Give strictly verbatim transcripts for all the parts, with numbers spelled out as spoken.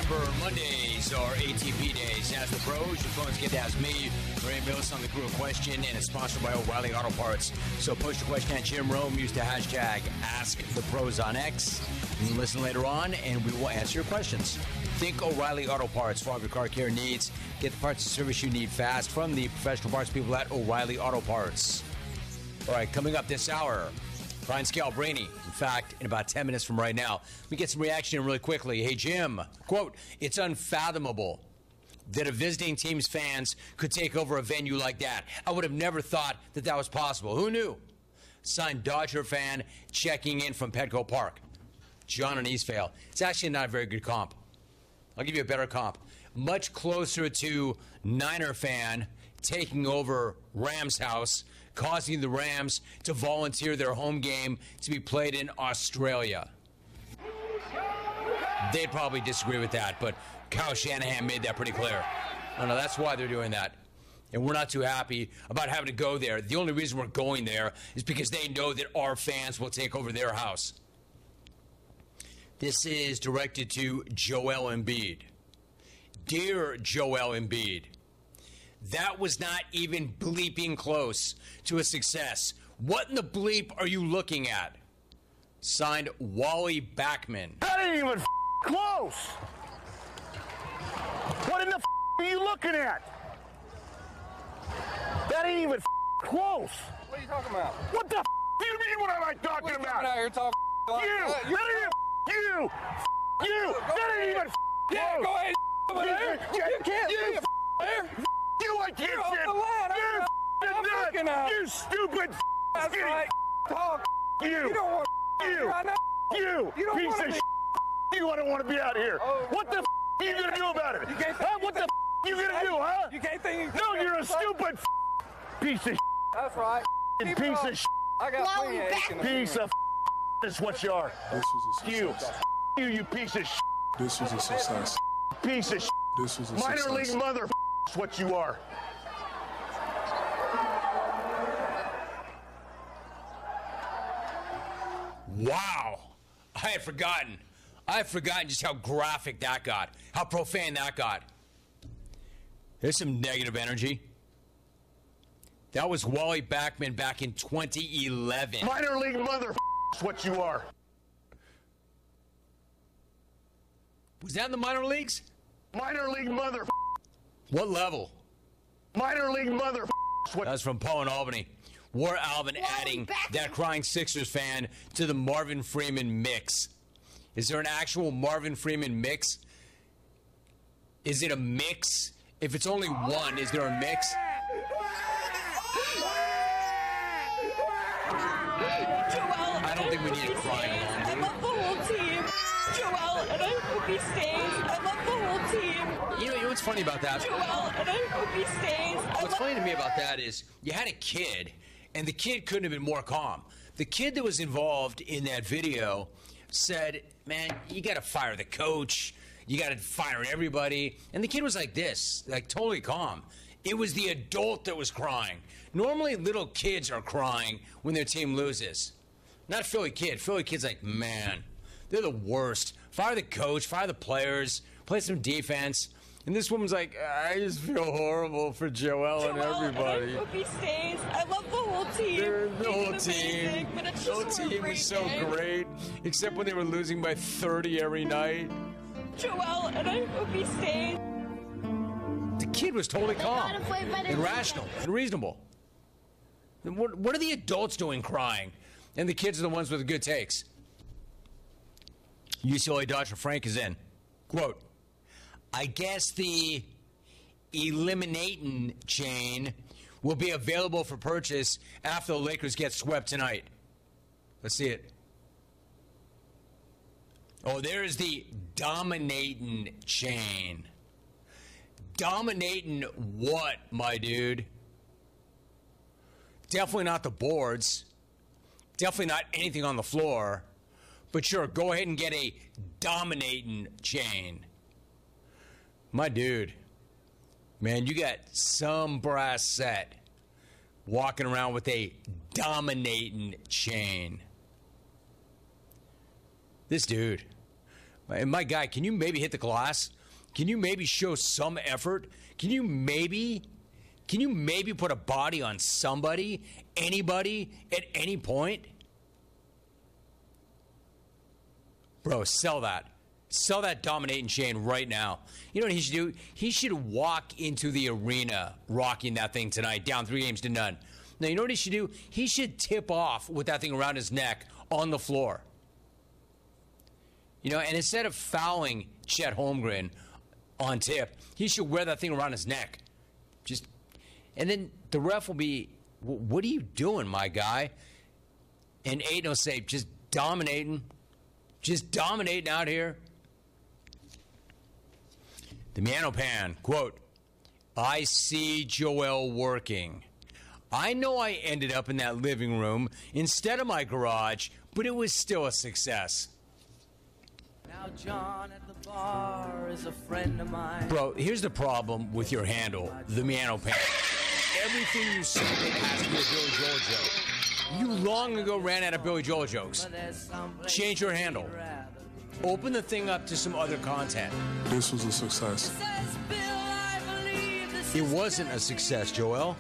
remember, Mondays are A T P days. As the pros, your phones get to ask me, Ray Mills, on the Crew Question, and it's sponsored by O'Reilly Auto Parts. So push the question at Jim Rome. Use the hashtag AskThePros on X. You can listen later on, and we will answer your questions. Think O'Reilly Auto Parts for all your car care needs. Get the parts and service you need fast from the professional parts people at O'Reilly Auto Parts. All right, coming up this hour, Brian Scalabrine. In fact, in about ten minutes from right now, we get some reaction really quickly. Hey, Jim, quote, it's unfathomable that a visiting team's fans could take over a venue like that. I would have never thought that that was possible. Who knew? Signed Dodger fan checking in from Petco Park. John in Eastvale. It's actually not a very good comp. I'll give you a better comp. Much closer to Niner fan taking over Rams house, causing the Rams to volunteer their home game to be played in Australia. They'd probably disagree with that, but Kyle Shanahan made that pretty clear. No, no, that's why they're doing that. And we're not too happy about having to go there. The only reason we're going there is because they know that our fans will take over their house. This is directed to Joel Embiid. Dear Joel Embiid, that was not even bleeping close to a success. What in the bleep are you looking at? Signed, Wally Backman. That ain't even f- close. What in the f- are you looking at? That ain't even f- close. What are you talking about? What the f- do you mean what am I talking What are you about? out here talking like You! that? That ain't even f- you! F- you! Go That ain't ahead. even f- Yeah, close. go ahead over there. You- You can't you- see a there. You, I can't You're off sit. the line. You're I'm- f***ing I'm nuts. looking at it. You stupid f- That's skinny right. Talk. You! You don't want You! I know. You! You don't piece wanna of be- shit! You don't want to be out here. Oh, what the f- are you gonna do about it? You can't- Huh? What the f- you gonna do, huh? You can't think. No, you're a stupid f- piece of That's right. shit. Keep Piece it of up. shit. I got Wally plenty of Back- aching Piece here. of f- is what you are. This was a You. success. You, you piece of shit. This was a success. Piece of shit. This was a Minor success. league mother f- is what you are. Wow. I had forgotten. I had forgotten just how graphic that got, how profane that got. There's some negative energy. That was Wally Backman back in twenty eleven. Minor league mother f- is what you are. Was that in the minor leagues? Minor league mother f- What level? Minor league mother f- is what That was from Poe in Albany. War Alvin adding Backman. that crying Sixers fan to the Marvin Freeman mix. Is there an actual Marvin Freeman mix? Is it a mix? If it's only one, is there a mix? I don't think we need a crying along, I dude. love the whole team. Joel, and I hope he stays. I love the whole team. You know, you know what's funny about that? Joel, and I hope he stays. I What's love- funny to me about that is you had a kid, and the kid couldn't have been more calm. The kid that was involved in that video said, man, you got to fire the coach. You got to fire everybody. And the kid was like this, like totally calm. It was the adult that was crying. Normally, little kids are crying when their team loses. Not Philly kid. Philly kid's like, man, they're the worst. Fire the coach, fire the players, play some defense. And this woman's like, I just feel horrible for Joel, and Joel, everybody. And I hope he stays. I love the whole team. They're- The They whole did team, amazing, but it's the whole just a team great was so day. great, except when they were losing by thirty every night. Joel, and I hope he stays. The kid was totally calm, gotta play better and rational, and reasonable. And What, what are the adults doing crying? And the kids are the ones with the good takes. U C L A Dodger Frank is in. Quote, I guess the eliminating chain will be available for purchase after the Lakers get swept tonight. Let's see it. Oh, there's the dominating chain. Dominating what, my dude? Definitely not the boards. Definitely not anything on the floor. But sure, go ahead and get a dominating chain. My dude, man, you got some brass set walking around with a dominating chain. This dude, my, my guy, can you maybe hit the glass Can you maybe show some effort? Can you maybe, can you maybe put a body on somebody, anybody, at any point? Bro, sell that. Sell that Dominating Shane right now. You know what he should do? He should walk into the arena rocking that thing tonight, down three games to none. Now, you know what he should do? He should tip off with that thing around his neck on the floor. You know, and instead of fouling Chet Holmgren on tip, he should wear that thing around his neck. Just, and then the ref will be, what are you doing, my guy? And Aiden will say, just dominating. Just dominating out here. The Miano Pan, quote, I see Joel working. I know I ended up in that living room instead of my garage, but it was still a success. Now John at the bar is a friend of mine. Bro, here's the problem with your handle, the Miano Pan. Everything you say has to be a Billy Joel joke. You long ago ran out of Billy Joel jokes. Change your handle. Open the thing up to some other content. This was a success. It wasn't a success, Joel.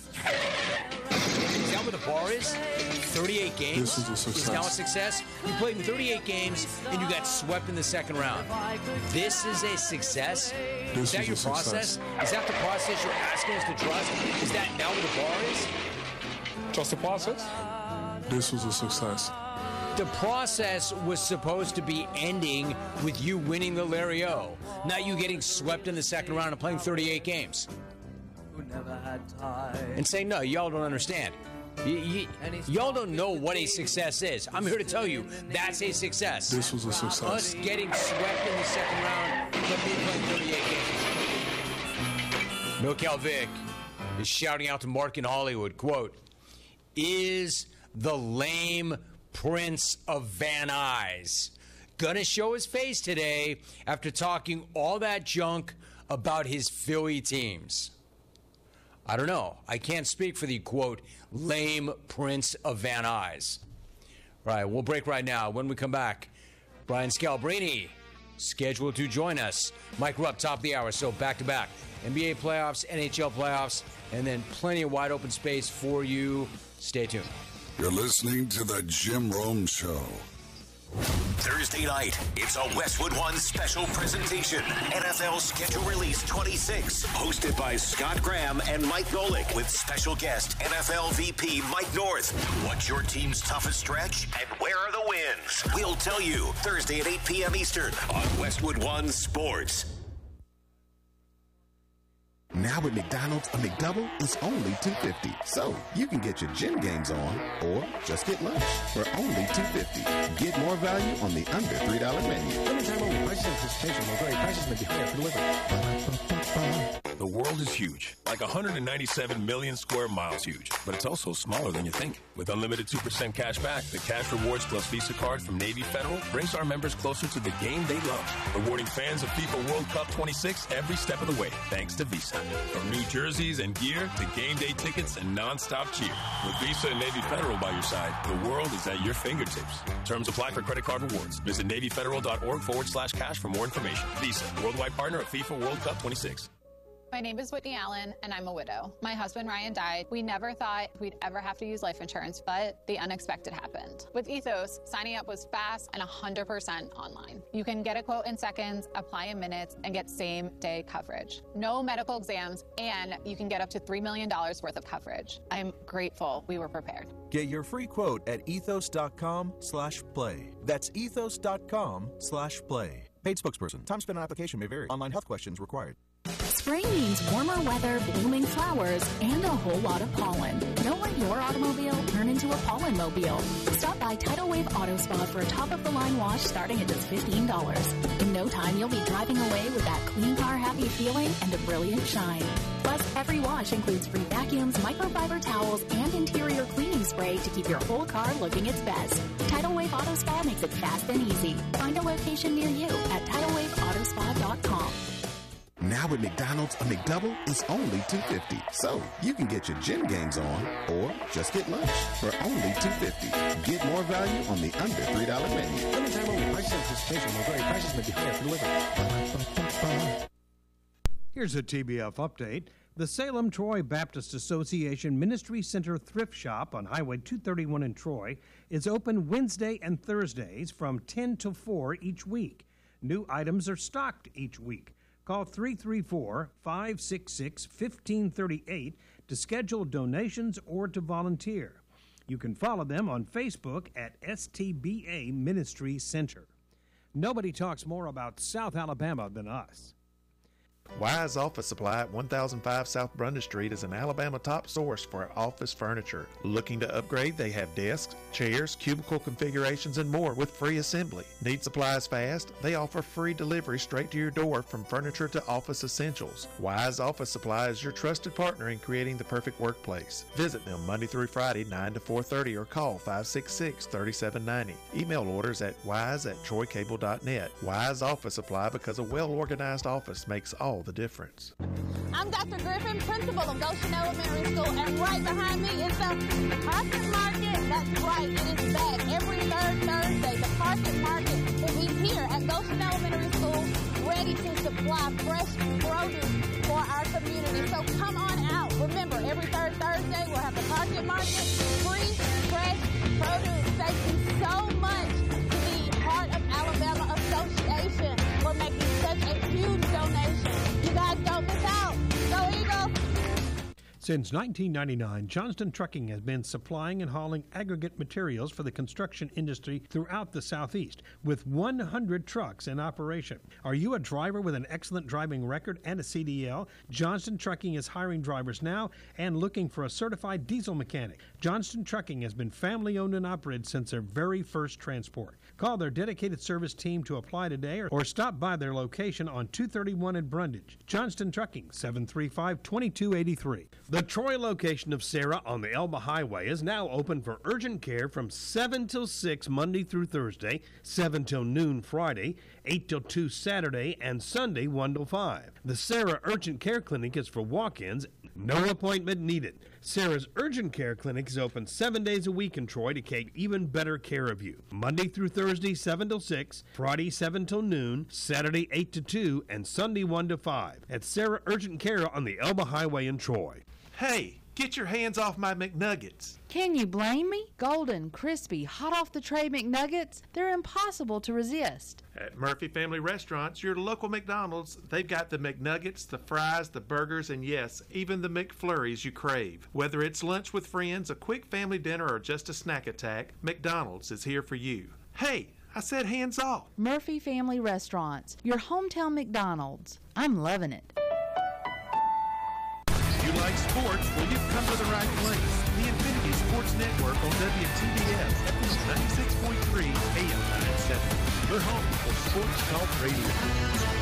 Is that what the bar is? thirty-eight games? This is a success. Is now a success? You played in thirty-eight games and you got swept in the second round. This is a success? This is that is your a process? success. Is that the process you're asking us to trust? Is that now what the bar is? Trust the process? This was a success. The process was supposed to be ending with you winning the Larry O, not you getting swept in the second round and playing thirty-eight games. Who never had time. And saying, no, y'all don't understand. Y- y- y'all don't know what a success is. I'm here to tell you, that's a success. This was a success. Us getting swept in the second round, but me playing thirty-eight games. Mil Vic is shouting out to Mark in Hollywood, quote, is the lame Prince of Van Nuys gonna show his face today after talking all that junk about his Philly teams? I don't know. I can't speak for the, quote, lame Prince of Van Nuys. Right, we'll break right now. When we come back, Brian Scalabrine scheduled to join us. Mike Rupp, top of the hour, so back-to-back. N B A playoffs, N H L playoffs, and then plenty of wide open space for you. Stay tuned. You're listening to The Jim Rome Show. Thursday night, it's a Westwood One special presentation. N F L Schedule Release twenty-six, hosted by Scott Graham and Mike Golick, with special guest N F L V P Mike North. What's your team's toughest stretch, and where are the wins? We'll tell you Thursday at eight p.m. Eastern on Westwood One Sports. Now at McDonald's, a McDouble is only two dollars and fifty cents. So you can get your gym games on or just get lunch for only two dollars and fifty cents. Get more value on the under three dollar menu. Limited time only. Prices and participation will vary. Prices may be higher for delivery. The world is huge, like one hundred ninety-seven million square miles huge, but it's also smaller than you think. With unlimited two percent cash back, the Cash Rewards Plus Visa card from Navy Federal brings our members closer to the game they love, rewarding fans of FIFA World Cup twenty-six every step of the way, thanks to Visa. From new jerseys and gear to game day tickets and non-stop cheer. With Visa and Navy Federal by your side, the world is at your fingertips. Terms apply for credit card rewards. Visit NavyFederal.org forward slash cash for more information. Visa, worldwide partner of FIFA World Cup twenty-six. My name is Whitney Allen, and I'm a widow. My husband, Ryan, died. We never thought we'd ever have to use life insurance, but the unexpected happened. With Ethos, signing up was fast and one hundred percent online. You can get a quote in seconds, apply in minutes, and get same-day coverage. No medical exams, and you can get up to three million dollars worth of coverage. I'm grateful we were prepared. Get your free quote at ethos.com slash play. That's ethos.com slash play. Paid spokesperson. Time spent on application may vary. Online health questions required. Spring means warmer weather, blooming flowers, and a whole lot of pollen. Don't let your automobile turn into a pollen mobile. Stop by Tidal Wave Auto Spa for a top-of-the-line wash starting at just fifteen dollars. In no time, you'll be driving away with that clean car happy feeling and a brilliant shine. Plus, every wash includes free vacuums, microfiber towels, and interior cleaning spray to keep your whole car looking its best. Tidal Wave Auto Spa makes it fast and easy. Find a location near you at tidal wave auto spa dot com. Now at McDonald's, a McDouble is only two dollars and fifty cents. So you can get your gym games on or just get lunch for only two dollars and fifty cents. Get more value on the under three dollar menu. Limited time only. Prices and participation will vary. Prices may be higher for delivery. Here's a T B F update. The Salem Troy Baptist Association Ministry Center Thrift Shop on Highway two thirty-one in Troy is open Wednesday and Thursdays from ten to four each week. New items are stocked each week. Call three three four, five six six, one five three eight to schedule donations or to volunteer. You can follow them on Facebook at S T B A Ministry Center. Nobody talks more about South Alabama than us. Wise Office Supply at one thousand five South Brundage Street is an Alabama top source for office furniture. Looking to upgrade? They have desks, chairs, cubicle configurations, and more with free assembly. Need supplies fast? They offer free delivery straight to your door from furniture to office essentials. Wise Office Supply is your trusted partner in creating the perfect workplace. Visit them Monday through Friday, nine to four thirty, or call five six six, three seven nine zero. Email orders at wise at troy cable dot net. Wise Office Supply, because a well-organized office makes all the difference. I'm Doctor Griffin, principal of Goshen Elementary School, and right behind me is the Pocket Market. That's right, it is back every third Thursday. The Pocket Market will be here at Goshen Elementary School, ready to supply fresh produce for our community. So come on out. Remember, every third Thursday we'll have the Pocket Market, free, fresh produce. Thank you so much to the Heart of Alabama Association for making such a huge donation. You guys don't miss out. Go Eagles! Since nineteen ninety-nine, Johnston Trucking has been supplying and hauling aggregate materials for the construction industry throughout the Southeast, with one hundred trucks in operation. Are you a driver with an excellent driving record and a C D L? Johnston Trucking is hiring drivers now and looking for a certified diesel mechanic. Johnston Trucking has been family-owned and operated since their very first transport. Call their dedicated service team to apply today or, or stop by their location on two thirty-one in Brundage. Johnston Trucking, seven three five, two two eight three. The Troy location of Sarah on the Elba Highway is now open for urgent care from seven till six Monday through Thursday, seven till noon Friday, eight till two Saturday, and Sunday one till five. The Sarah Urgent Care Clinic is for walk-ins, no appointment needed. Sarah's Urgent Care Clinic is open seven days a week in Troy to take even better care of you. Monday through Thursday, seven till six, Friday, seven till noon, Saturday, eight to two, and Sunday, one to five. At Sarah Urgent Care on the Elba Highway in Troy. Hey, get your hands off my McNuggets. Can you blame me? Golden, crispy, hot off the tray McNuggets, they're impossible to resist. At Murphy Family Restaurants, your local McDonald's, they've got the McNuggets, the fries, the burgers, and yes, even the McFlurries you crave. Whether it's lunch with friends, a quick family dinner, or just a snack attack, McDonald's is here for you. Hey, I said hands off. Murphy Family Restaurants, your hometown McDonald's. I'm loving it. You like sports? Well, you've come to the right place. The Infinity Sports Network on W T B S, ninety-six point three A M nine seventy. Your home for sports talk radio.